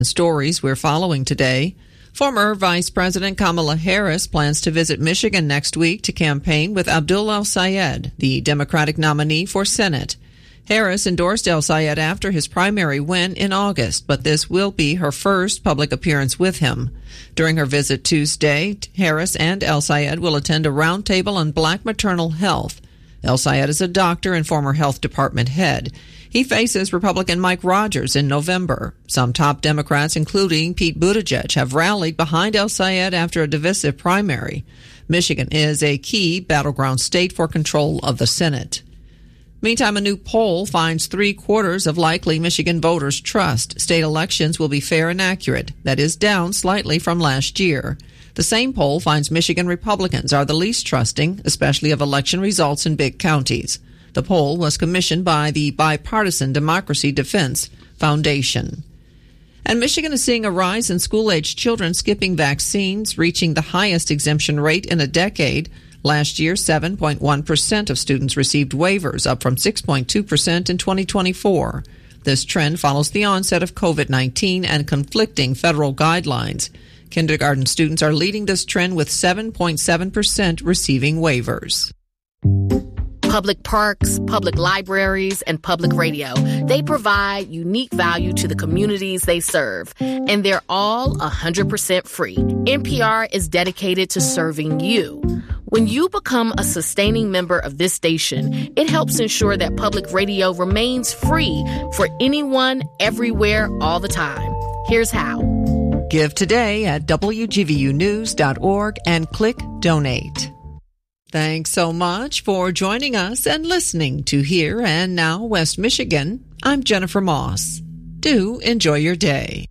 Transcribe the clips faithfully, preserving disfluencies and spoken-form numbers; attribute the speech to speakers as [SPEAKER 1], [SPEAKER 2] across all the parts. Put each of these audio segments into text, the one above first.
[SPEAKER 1] Stories we're following today. Former Vice President Kamala Harris plans to visit Michigan next week to campaign with Abdul El-Sayed, the Democratic nominee for Senate. Harris endorsed El-Sayed after his primary win in August, but this will be her first public appearance with him. During her visit Tuesday, Harris and El-Sayed will attend a roundtable on black maternal health. El-Sayed is a doctor and former health department head. He faces Republican Mike Rogers in November. Some top Democrats, including Pete Buttigieg, have rallied behind El-Sayed after a divisive primary. Michigan is a key battleground state for control of the Senate. Meantime, a new poll finds three-quarters of likely Michigan voters trust state elections will be fair and accurate. That is down slightly from last year. The same poll finds Michigan Republicans are the least trusting, especially of election results in big counties. The poll was commissioned by the Bipartisan Democracy Defense Foundation. And Michigan is seeing a rise in school-aged children skipping vaccines, reaching the highest exemption rate in a decade. Last year, seven point one percent of students received waivers, up from six point two percent in twenty twenty-four. This trend follows the onset of covid nineteen and conflicting federal guidelines. Kindergarten students are leading this trend with seven point seven percent receiving waivers.
[SPEAKER 2] Public parks, public libraries, and public radio. They provide unique value to the communities they serve, and they're all one hundred percent free. N P R is dedicated to serving you. When you become a sustaining member of this station, it helps ensure that public radio remains free for anyone, everywhere, all the time. Here's how.
[SPEAKER 1] Give today at W G V U news dot org and click Donate. Thanks so much for joining us and listening to Here and Now West Michigan. I'm Jennifer Moss. Do enjoy your day.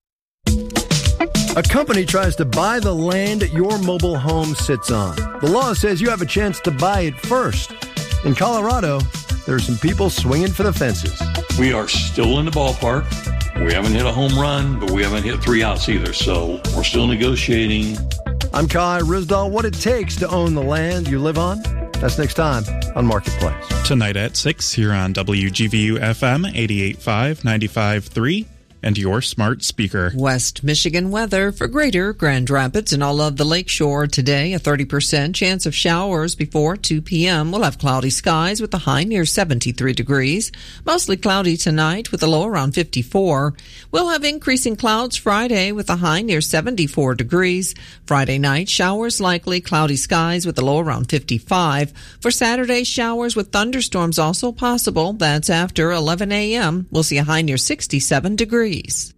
[SPEAKER 3] A company tries to buy the land your mobile home sits on. The law says you have a chance to buy it first. In Colorado, there are some people swinging for the fences.
[SPEAKER 4] We are still in the ballpark. We haven't hit a home run, but we haven't hit three outs either, so we're still negotiating.
[SPEAKER 3] I'm Kai Rizdal. What it takes to own the land you live on? That's next time on Marketplace.
[SPEAKER 5] Tonight at six here on W G V U F M eighty-eight point five, ninety-five point three. And your smart speaker.
[SPEAKER 1] West Michigan weather for Greater Grand Rapids and all of the lakeshore today. A thirty percent chance of showers before two p.m. We'll have cloudy skies with a high near seventy-three degrees. Mostly cloudy tonight with a low around fifty-four. We'll have increasing clouds Friday with a high near seventy-four degrees. Friday night, showers likely, cloudy skies with a low around fifty-five. For Saturday, showers with thunderstorms also possible. That's after eleven a.m. We'll see a high near sixty-seven degrees.